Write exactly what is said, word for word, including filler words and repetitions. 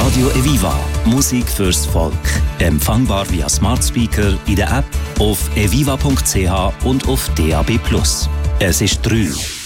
Radio Eviva. Musik fürs Volk. Empfangbar via Smart Speaker, in der App, auf eviva punkt c h und auf D A B plus. Es ist drei.